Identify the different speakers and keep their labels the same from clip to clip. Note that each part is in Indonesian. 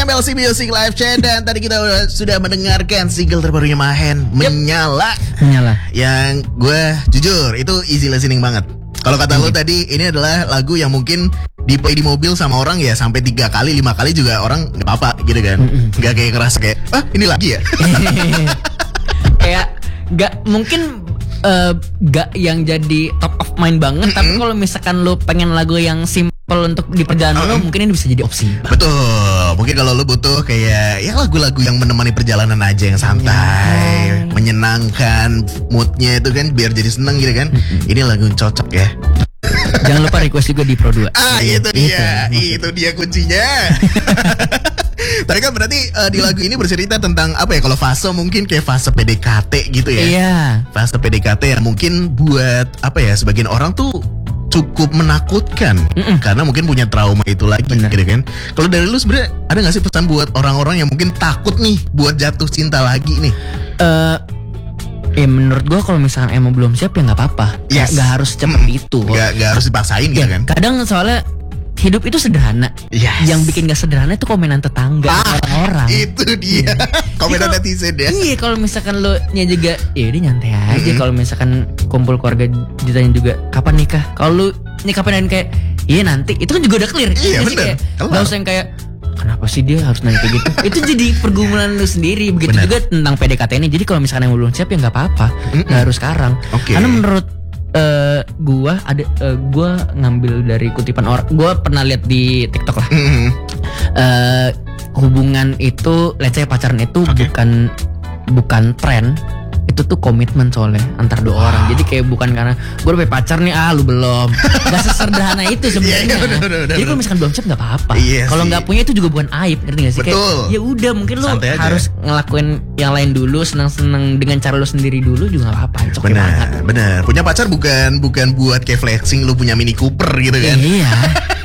Speaker 1: MLC Music Live Chat. Dan tadi kita sudah mendengarkan single terbarunya Mahen, Menyala. Yang gue jujur itu easy listening banget. Kalau kata lo tadi, ini adalah lagu yang mungkin di play di mobil sama orang ya sampai 3 kali 5 kali juga orang nggak apa-apa gitu kan. Nggak kayak ngerasa kayak ini lagi ya.
Speaker 2: Kayak nggak mungkin gak yang jadi top of mind banget, tapi kalau misalkan lo pengen lagu yang simple untuk di perjalanan lo, mungkin ini bisa jadi opsi.
Speaker 1: Betul, mungkin kalau lo butuh kayak ya lagu-lagu yang menemani perjalanan aja yang santai, menyenangkan, moodnya itu kan biar jadi seneng gitu kan. Ini lagu yang cocok ya.
Speaker 2: Jangan lupa request juga di Pro 2.
Speaker 1: Itu dia kuncinya. Tadi kan berarti di lagu ini bercerita tentang apa ya? Kalau fase mungkin kayak fase PDKT gitu ya.
Speaker 2: Iya.
Speaker 1: Fase PDKT yang mungkin buat apa ya? Sebagian orang tuh cukup menakutkan karena mungkin punya trauma itu lagi.
Speaker 2: Bener.
Speaker 1: Gitu kan. Kalau dari lu sebenarnya ada nggak sih pesan buat orang-orang yang mungkin takut nih buat jatuh cinta lagi nih?
Speaker 2: Menurut gue kalau misalkan emang belum siap ya nggak apa-apa.
Speaker 1: Yes.
Speaker 2: Gak harus cepet itu.
Speaker 1: Gak harus dipaksain gitu kan.
Speaker 2: Kadang soalnya hidup itu sederhana.
Speaker 1: Yes.
Speaker 2: Yang bikin gak sederhana itu komenan tetangga orang-orang.
Speaker 1: Itu dia. Komenan netizen ya.
Speaker 2: Iya, kalau misalkan lo nya juga ya udah nyantai aja. Kalau misalkan kumpul keluarga ditanya juga kapan nikah. Kalau lu kapan kayak iya nanti, itu kan juga udah clear.
Speaker 1: Iya benar.
Speaker 2: Gak usah yang kayak kenapa sih dia harus nanya kayak gitu. Itu jadi pergumulan lu sendiri. Begitu juga tentang PDKT ini. Jadi kalau misalkan yang belum siap ya nggak apa-apa. Nggak harus sekarang. Karena menurut gua ngambil dari kutipan orang. Gua pernah lihat di TikTok lah. Hubungan itu, let's say pacaran itu bukan tren. Itu tuh komitmen soalnya antar dua orang. Jadi kayak bukan karena gue udah punya pacar nih, lu belum. Gak sesederhana itu sebenarnya. Jadi kalau misalkan belum siap nggak apa-apa. Kalau nggak punya itu juga bukan aib, ngerti gak sih?
Speaker 1: Betul.
Speaker 2: Kayak ya udah mungkin lo harus ngelakuin yang lain dulu, senang-senang dengan cara lo sendiri dulu juga nggak apa-apa.
Speaker 1: Bener. Punya pacar bukan buat kayak flexing lu punya Mini Cooper gitu kan?
Speaker 2: Iya.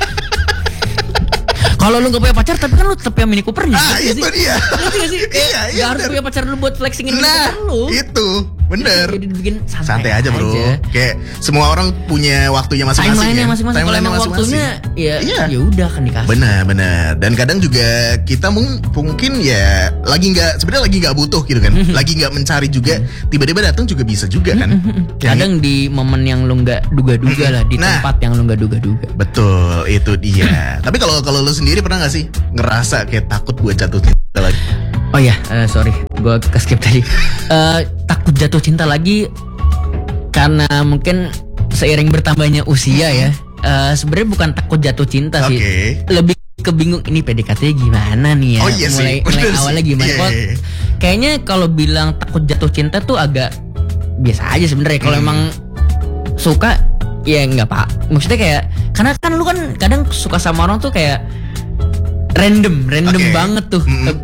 Speaker 2: Kalau lu gak punya pacar tapi kan lu tetap punya Mini Coopernya.
Speaker 1: Itu dia.
Speaker 2: Ngerti gak sih? Gak harus punya pacar lu buat flexingin Mini Cooper lu.
Speaker 1: Itu bener.
Speaker 2: Jadi dibikin
Speaker 1: santai aja bro. Kayak semua orang punya waktunya masing-masing.
Speaker 2: Timeline-nya masing-masing. Kalau emang waktunya ya udah kan dikasih.
Speaker 1: Bener. Dan kadang juga kita mungkin ya sebenarnya lagi nggak butuh gitu kan. Lagi nggak mencari juga. Tiba-tiba datang juga bisa juga kan.
Speaker 2: Kadang di momen yang lu nggak duga-duga lah, di tempat yang lu nggak duga-duga.
Speaker 1: Betul, itu dia. Tapi kalau lu sendiri pernah nggak sih ngerasa kayak takut buat jatuh cinta lagi?
Speaker 2: Oh ya, sorry, gue skip tadi. Takut jatuh cinta lagi karena mungkin seiring bertambahnya usia ya. Sebenarnya bukan takut jatuh cinta sih, lebih kebingung ini PDKT gimana nih ya. Mulai awalnya gimana? Kayaknya kalau bilang takut jatuh cinta tuh agak biasa aja sebenarnya. Kalau emang suka ya nggak pak. Maksudnya kayak karena kan lu kan kadang suka sama orang tuh kayak random banget tuh.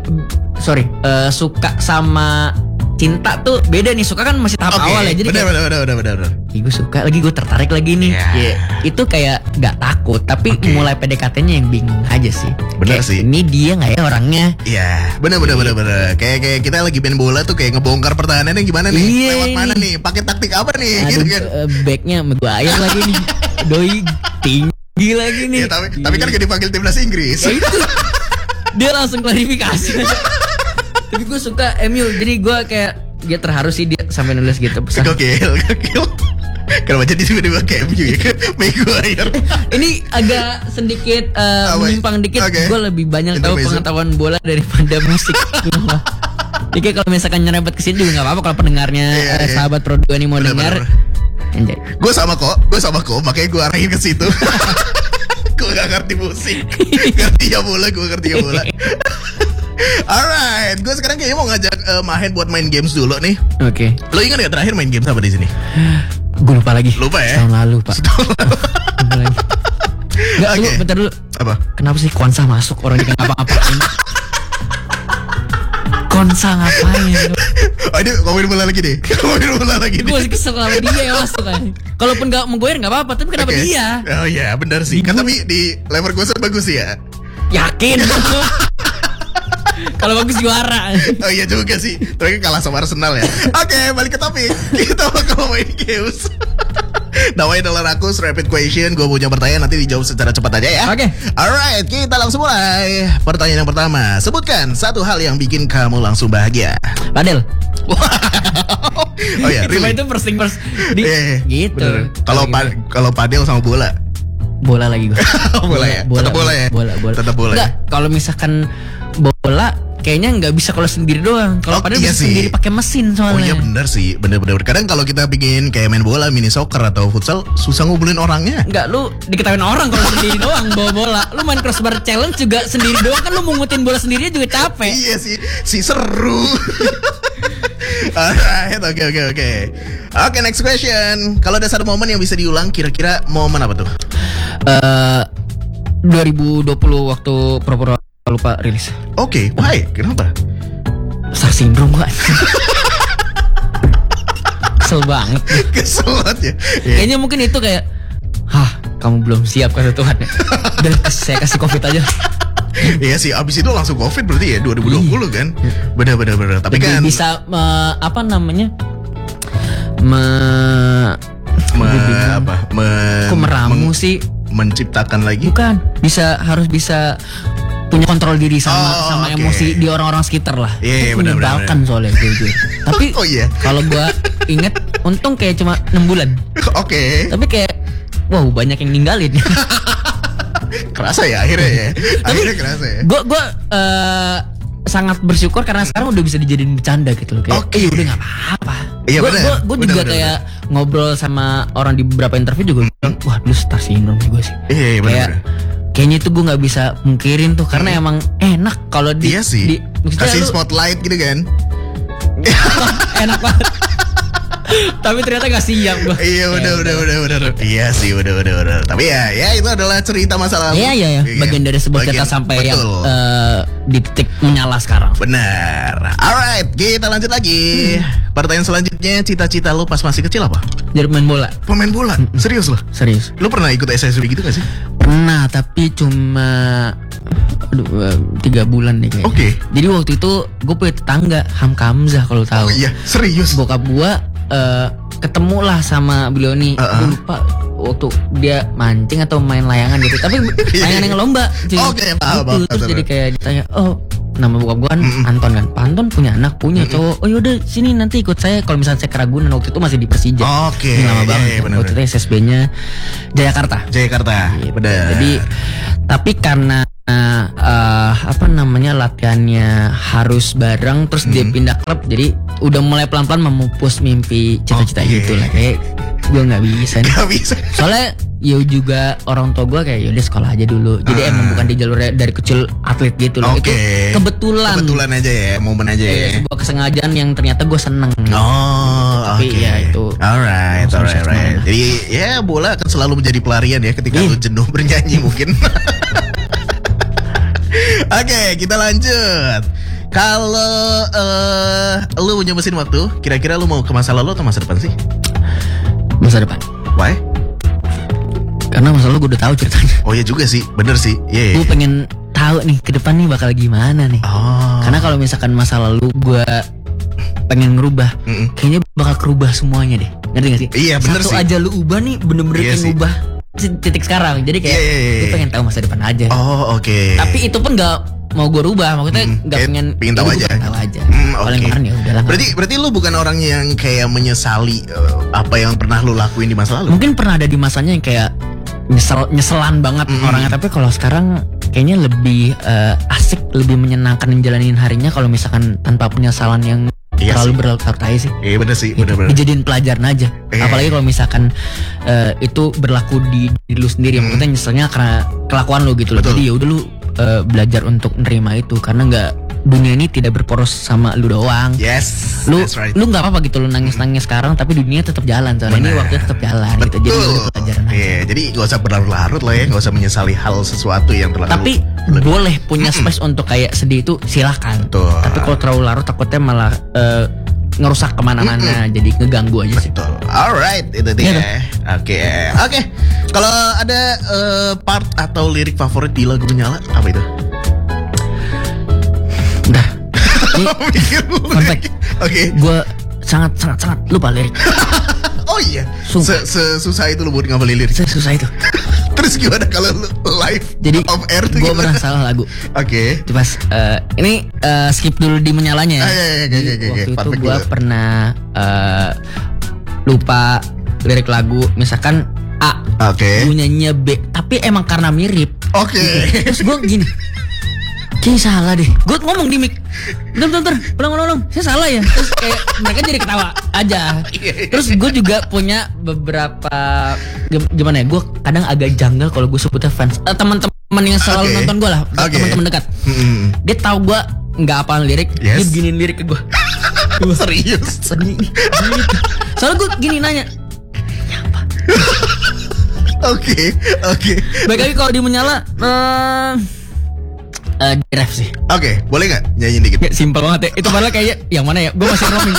Speaker 2: Suka sama cinta tuh beda nih. Suka kan masih tahap awal ya. Jadi
Speaker 1: bener.
Speaker 2: Gue suka lagi, gue tertarik lagi nih. Itu kayak gak takut, tapi mulai PDKT-nya yang bingung aja sih.
Speaker 1: Bener
Speaker 2: kayak,
Speaker 1: sih.
Speaker 2: Ini dia gak ya orangnya?
Speaker 1: Iya, bener. Kayak kita lagi main bola tuh kayak ngebongkar pertahanannya gimana nih? Lewat mana nih? Pakai taktik apa nih?
Speaker 2: Aduh,
Speaker 1: gitu kan.
Speaker 2: Backnya Maguire lagi nih. Doi tinggi lagi nih.
Speaker 1: Tapi kan gak dipanggil timnas Inggris.
Speaker 2: Ya itu. Dia langsung klarifikasi. Tapi gue suka MU, jadi gue kayak dia terharu sih dia sampai nulis gitu pesan.
Speaker 1: Gokil. Kenapa jadi tiba-tiba kayak MU ya? Maguire.
Speaker 2: Ini agak sedikit menyimpang dikit. Gue lebih banyak tahu pengetahuan bola daripada musik. Jadi kalau misalkan nyerempet kesini juga nggak apa-apa kalau pendengarnya sahabat Pro 2 ini mau dengar.
Speaker 1: Gue sama kok, makanya gue arahin ke situ. Gue gak ngerti musik. Ngerti ya bola. Alright, gue sekarang kayaknya mau ngajak Mahen buat main games dulu nih.
Speaker 2: Oke.
Speaker 1: Lo ingat gak terakhir main games apa di sini?
Speaker 2: Gue lupa lagi.
Speaker 1: Lupa ya?
Speaker 2: Tahun lalu pak. Lupa lagi. Enggak, tunggu bentar dulu.
Speaker 1: Apa?
Speaker 2: Kenapa sih Konsa masuk orang juga ngapa-ngapain? Konsa ngapain?
Speaker 1: Oh ini ngomongin bola lagi deh.
Speaker 2: Gue masih kesel sama dia yang masuk kan. Kalaupun gak menggoyer gak apa-apa, tapi kenapa dia?
Speaker 1: Oh iya benar sih. Kan tapi di Leverkusen bagus ya.
Speaker 2: Yakin? Kalau bagus juara.
Speaker 1: Oh iya juga sih. Tapi kalah sama Arsenal ya. Oke, balik ke topik. Kita bakal main games. Namanya adalah Rakus Rapid Question. Gue punya pertanyaan, nanti dijawab secara cepat aja ya.
Speaker 2: Oke.
Speaker 1: Alright, kita langsung mulai. Pertanyaan yang pertama, sebutkan satu hal yang bikin kamu langsung bahagia.
Speaker 2: Padel.
Speaker 1: Oh ya,
Speaker 2: Cuma
Speaker 1: really?
Speaker 2: itu first thing first. Gitu.
Speaker 1: Bener. Kalau padel sama bola.
Speaker 2: Bola lagi gue.
Speaker 1: Bola ya? Tetap bola ya?
Speaker 2: Bola.
Speaker 1: Tetap bola.
Speaker 2: Enggak, kalau misalkan bola kayaknya nggak bisa kalau sendiri doang. Kalau padel
Speaker 1: iya
Speaker 2: bisa
Speaker 1: sih.
Speaker 2: sendiri pakai mesin
Speaker 1: Oh
Speaker 2: soalnya.
Speaker 1: iya bener sih, bener. Kadang kalau kita bikin kayak main bola, mini soccer atau futsal, susah ngumpulin orangnya.
Speaker 2: Enggak, lu diketahuin orang kalau sendiri doang bawa bola. Lu main crossbar challenge juga sendiri doang kan, lu mungutin bola sendiri juga capek.
Speaker 1: Iya sih seru. Alright, oke. Oke, next question. Kalau ada satu momen yang bisa diulang, kira-kira momen apa tuh?
Speaker 2: 2020 waktu Pura-Pura Lupa rilis.
Speaker 1: Oke, why? Kenapa?
Speaker 2: Star syndrome gua. Kesel banget.
Speaker 1: Kesel banget ya.
Speaker 2: Kayaknya mungkin itu kayak, kamu belum siap kata Tuhan ya. Udah saya kasih COVID aja.
Speaker 1: Iya sih, abis itu langsung COVID berarti ya 2020 kan. Bener. Tapi
Speaker 2: Jadi
Speaker 1: kan
Speaker 2: bisa apa namanya? Kok meramu sih?
Speaker 1: Menciptakan lagi.
Speaker 2: Bukan, harus bisa punya kontrol diri sama
Speaker 1: oke.
Speaker 2: emosi di orang-orang sekitar lah.
Speaker 1: Iya,
Speaker 2: Itu menyebalkan soalnya jujur. Tapi
Speaker 1: Oh iya.
Speaker 2: kalau gua inget, untung kayak cuma 6 bulan.
Speaker 1: Oke.
Speaker 2: Tapi kayak wow, banyak yang ninggalin.
Speaker 1: Kerasa ya akhirnya ya. Akhirnya kerasa ya.
Speaker 2: Gue sangat bersyukur karena sekarang udah bisa dijadiin bercanda gitu loh. Kayak,
Speaker 1: Oke.
Speaker 2: udah nggak apa-apa.
Speaker 1: Iya, bener.
Speaker 2: Gue juga
Speaker 1: Bener.
Speaker 2: kayak ngobrol sama orang di beberapa interview juga bilang, wah dulu star syndrome gue sih.
Speaker 1: Iya, bener.
Speaker 2: Kayaknya itu gue nggak bisa mungkirin tuh karena emang enak kalau di.
Speaker 1: Iya sih.
Speaker 2: Maksudnya
Speaker 1: Kasih
Speaker 2: lu
Speaker 1: spotlight gitu kan.
Speaker 2: enak banget. Tapi ternyata gak siap gue.
Speaker 1: Iya udah. Iya sih udah. Tapi ya itu adalah cerita masa lalu.
Speaker 2: Iya. Bagian dari sebuah cerita sampai yang di titik menyala sekarang.
Speaker 1: Benar. Alright, kita lanjut lagi. Pertanyaan selanjutnya, cita-cita lu pas masih kecil apa?
Speaker 2: Jadi main bola.
Speaker 1: Pemain bola. Serius lo?
Speaker 2: Serius.
Speaker 1: Lu pernah ikut SSB gitu gak sih?
Speaker 2: Pernah, tapi cuma 3 bulan deh kayaknya.
Speaker 1: Oke.
Speaker 2: Jadi waktu itu gue punya tetangga Hamka Hamzah kalau tahu.
Speaker 1: Oh iya, serius.
Speaker 2: Bokap gue ketemu lah sama beliau nih. Gue lupa waktu dia mancing atau main layangan gitu. Tapi layangan yang lomba.
Speaker 1: Oke, paham.
Speaker 2: Terus jadi kayak ditanya, nama bokap gue kan Anton kan. Pak Anton punya anak, punya cowok. Oh yaudah sini nanti ikut saya. Kalau misalnya saya ke Ragunan, waktu itu masih di Persija.
Speaker 1: Oke.
Speaker 2: Ini lama banget.
Speaker 1: Iya, bener.
Speaker 2: Waktu itu SSB-nya Jayakarta.
Speaker 1: Benar.
Speaker 2: Jadi tapi karena latihannya harus bareng, terus dia pindah klub, jadi udah mulai pelan-pelan memupus mimpi cita-cita gitu lah. Kayak gue nggak bisa nih.
Speaker 1: Gak bisa.
Speaker 2: Soalnya ya juga orang tua gue kayak yaudah sekolah aja dulu. Jadi emang bukan di jalurnya dari kecil atlet gitu loh.
Speaker 1: Oke.
Speaker 2: Itu kebetulan
Speaker 1: aja ya, momen aja ya.
Speaker 2: sebuah kesengajaan yang ternyata gue seneng.
Speaker 1: Oh,
Speaker 2: Tapi
Speaker 1: oke.
Speaker 2: ya itu.
Speaker 1: Alright. Jadi ya bola akan selalu menjadi pelarian ya ketika lu jenuh bernyanyi mungkin. Oke, kita lanjut. Kalau lu punya mesin waktu, kira-kira lu mau ke masa lalu atau masa depan sih?
Speaker 2: Masa depan.
Speaker 1: Why?
Speaker 2: Karena masa lalu gue udah tahu ceritanya.
Speaker 1: Oh iya juga sih, bener sih. Iya.
Speaker 2: Gue pengen tahu nih ke depan nih bakal gimana nih.
Speaker 1: Oh.
Speaker 2: Karena kalau misalkan masa lalu gue pengen ngerubah, kayaknya bakal kerubah semuanya deh. Ngerti gak sih?
Speaker 1: Iya, bener
Speaker 2: Satu
Speaker 1: sih.
Speaker 2: aja lu ubah nih bener-bener
Speaker 1: Iya
Speaker 2: kayak
Speaker 1: sih.
Speaker 2: ngubah titik sekarang. Jadi kayak gue pengen tahu masa depan aja.
Speaker 1: Oh, oke.
Speaker 2: Tapi itu pun gak mau gue rubah, maksudnya gak pengen
Speaker 1: tahu
Speaker 2: jadi
Speaker 1: aja.
Speaker 2: gue pengen tahu aja.
Speaker 1: Oke.
Speaker 2: Paling kemarin ya udahlah.
Speaker 1: Berarti lu bukan orang yang kayak menyesali apa yang pernah lu lakuin di masa lalu?
Speaker 2: Mungkin pernah ada di masanya yang kayak nyeselan banget orangnya, tapi kalau sekarang kayaknya lebih asik, lebih menyenangkan menjalanin harinya kalau misalkan tanpa penyesalan yang
Speaker 1: Iya
Speaker 2: terlalu
Speaker 1: sih.
Speaker 2: berlarut-larut sih.
Speaker 1: Iya bener sih,
Speaker 2: Gitu.
Speaker 1: bener.
Speaker 2: Dijadiin pelajaran aja.
Speaker 1: Iya.
Speaker 2: Apalagi kalau misalkan itu berlaku di diri lu sendiri, maksudnya nyeselnya karena kelakuan lu gitu loh.
Speaker 1: Betul.
Speaker 2: Jadi ya udah lu belajar untuk nerima itu, karena nggak, dunia ini tidak berporos sama lu doang.
Speaker 1: Yes,
Speaker 2: Lu
Speaker 1: that's right.
Speaker 2: lu nggak apa-apa gitu lu nangis-nangis sekarang, tapi dunia tetap jalan soalnya. Ini
Speaker 1: Bener.
Speaker 2: waktunya tetap jalan gitu. Jadi
Speaker 1: Betul.
Speaker 2: udah pelajaran aja.
Speaker 1: Iya, jadi gak usah berlarut-larut lah ya, gak usah menyesali hal sesuatu yang telah
Speaker 2: Tapi
Speaker 1: lu
Speaker 2: boleh punya space untuk kayak sedih itu silahkan.
Speaker 1: Betul.
Speaker 2: Tapi kalau terlalu larut takutnya malah ngerusak kemana-mana, jadi ngeganggu aja sih.
Speaker 1: Betul. Alright, itu dia. Oke. Kalau ada part atau lirik favorit di lagu Menyala, apa itu?
Speaker 2: Udah. Ini
Speaker 1: Mikir dulu.
Speaker 2: fun fact.
Speaker 1: Oke.
Speaker 2: gue sangat lupa lirik.
Speaker 1: Oh iya.
Speaker 2: Sumpah.
Speaker 1: Susah itu lu buat ngapalin lirik.
Speaker 2: Susah itu.
Speaker 1: Terus gimana kalau lu live?
Speaker 2: Jadi
Speaker 1: off air tuh
Speaker 2: gue
Speaker 1: gimana?
Speaker 2: pernah salah lagu.
Speaker 1: Oke.
Speaker 2: Pas ini skip dulu di menyalanya ya.
Speaker 1: Oke.
Speaker 2: Waktu itu
Speaker 1: Perfect
Speaker 2: gue
Speaker 1: dulu.
Speaker 2: pernah lupa lirik lagu, misalkan A,
Speaker 1: Oke.
Speaker 2: bunyinya B, tapi emang karena mirip.
Speaker 1: Oke.
Speaker 2: Terus gue gini, kayaknya salah deh. Gue ngomong di mic, bentar, ulang, saya salah ya. Terus kayak mereka jadi ketawa aja. Terus gue juga punya beberapa gimana ya? Gue kadang agak janggal kalau gue sebutnya fans. Teman-teman yang selalu nonton gue lah, teman-teman dekat. Dia tahu gue nggak hafal lirik, dia beginiin lirik ke gue.
Speaker 1: Serius.
Speaker 2: Soalnya gue gini nanya,
Speaker 1: Oke.
Speaker 2: baik lagi kalau di menyala di ref sih.
Speaker 1: Oke, boleh nggak nyanyi dikit?
Speaker 2: Ya, simpel banget ya. Itu malah kayak yang mana ya? Gue masih roaming.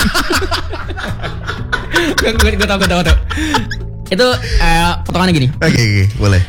Speaker 2: Gue tahu. Itu potongannya gini.
Speaker 1: Oke, boleh.